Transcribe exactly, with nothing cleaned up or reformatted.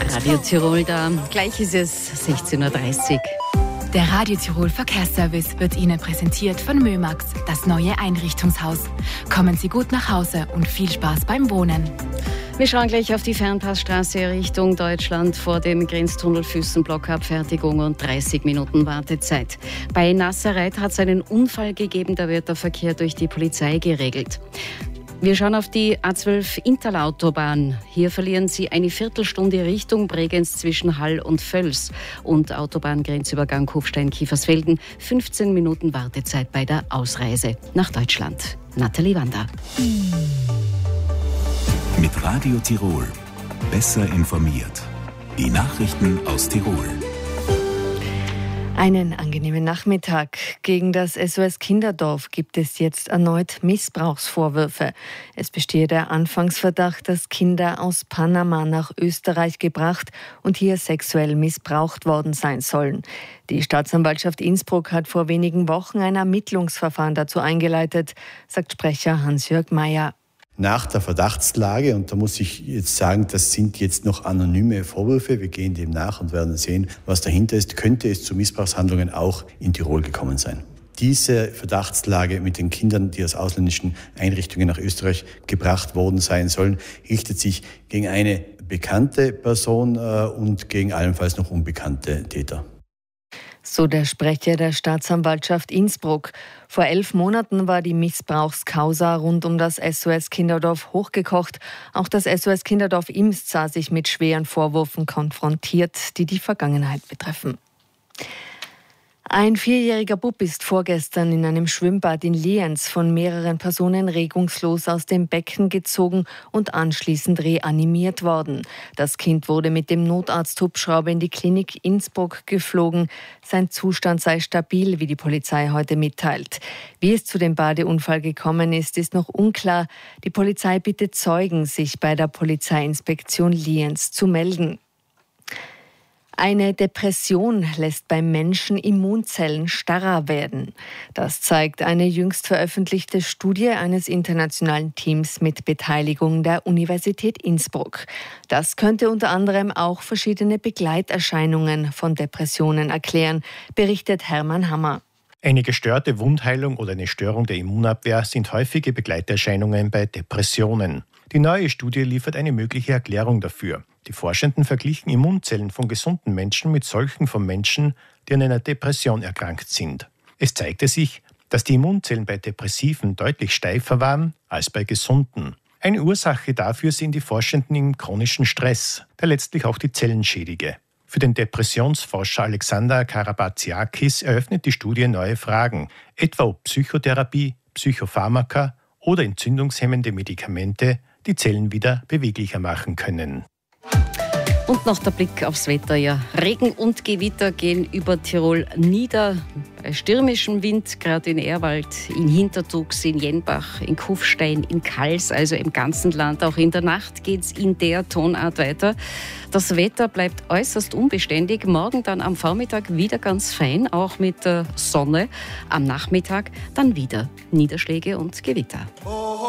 Radio Tirol da. Gleich ist es sechzehn Uhr dreißig. Der Radio Tirol Verkehrsservice wird Ihnen präsentiert von Mömax, das neue Einrichtungshaus. Kommen Sie gut nach Hause und viel Spaß beim Wohnen. Wir schauen gleich auf die Fernpassstraße Richtung Deutschland. Vor dem Grenztunnel Füssen-Blockabfertigung und dreißig Minuten Wartezeit. Bei Nassereit hat es einen Unfall gegeben, da wird der Verkehr durch die Polizei geregelt. Wir schauen auf die A zwölf Interlautobahn. Hier verlieren Sie eine Viertelstunde Richtung Bregenz zwischen Hall und Völs. Und Autobahngrenzübergang Kufstein-Kiefersfelden. fünfzehn Minuten Wartezeit bei der Ausreise nach Deutschland. Nathalie Wander. Mit Radio Tirol. Besser informiert. Die Nachrichten aus Tirol. Einen angenehmen Nachmittag. Gegen das S O S Kinderdorf gibt es jetzt erneut Missbrauchsvorwürfe. Es bestehe der Anfangsverdacht, dass Kinder aus Panama nach Österreich gebracht und hier sexuell missbraucht worden sein sollen. Die Staatsanwaltschaft Innsbruck hat vor wenigen Wochen ein Ermittlungsverfahren dazu eingeleitet, sagt Sprecher Hans-Jörg Meyer. Nach der Verdachtslage, und da muss ich jetzt sagen, das sind jetzt noch anonyme Vorwürfe, wir gehen dem nach und werden sehen, was dahinter ist, könnte es zu Missbrauchshandlungen auch in Tirol gekommen sein. Diese Verdachtslage mit den Kindern, die aus ausländischen Einrichtungen nach Österreich gebracht worden sein sollen, richtet sich gegen eine bekannte Person äh, und gegen allenfalls noch unbekannte Täter. So der Sprecher der Staatsanwaltschaft Innsbruck. Vor elf Monaten war die Missbrauchskausa rund um das S O S Kinderdorf hochgekocht. Auch das S O S Kinderdorf Imst sah sich mit schweren Vorwürfen konfrontiert, die die Vergangenheit betreffen. Ein vierjähriger Bub ist vorgestern in einem Schwimmbad in Lienz von mehreren Personen regungslos aus dem Becken gezogen und anschließend reanimiert worden. Das Kind wurde mit dem Notarzthubschrauber in die Klinik Innsbruck geflogen. Sein Zustand sei stabil, wie die Polizei heute mitteilt. Wie es zu dem Badeunfall gekommen ist, ist noch unklar. Die Polizei bittet Zeugen, sich bei der Polizeiinspektion Lienz zu melden. Eine Depression lässt beim Menschen Immunzellen starrer werden. Das zeigt eine jüngst veröffentlichte Studie eines internationalen Teams mit Beteiligung der Universität Innsbruck. Das könnte unter anderem auch verschiedene Begleiterscheinungen von Depressionen erklären, berichtet Hermann Hammer. Eine gestörte Wundheilung oder eine Störung der Immunabwehr sind häufige Begleiterscheinungen bei Depressionen. Die neue Studie liefert eine mögliche Erklärung dafür. Die Forschenden verglichen Immunzellen von gesunden Menschen mit solchen von Menschen, die an einer Depression erkrankt sind. Es zeigte sich, dass die Immunzellen bei Depressiven deutlich steifer waren als bei gesunden. Eine Ursache dafür sehen die Forschenden im chronischen Stress, der letztlich auch die Zellen schädige. Für den Depressionsforscher Alexander Karabatsiakis eröffnet die Studie neue Fragen, etwa ob Psychotherapie, Psychopharmaka oder entzündungshemmende Medikamente die Zellen wieder beweglicher machen können. Und noch der Blick aufs Wetter. Ja, Regen und Gewitter gehen über Tirol nieder. Bei stürmischem Wind, gerade in Ehrwald, in Hintertux, in Jenbach, in Kufstein, in Kals, also im ganzen Land. Auch in der Nacht geht es in der Tonart weiter. Das Wetter bleibt äußerst unbeständig. Morgen dann am Vormittag wieder ganz fein, auch mit der Sonne. Am Nachmittag dann wieder Niederschläge und Gewitter.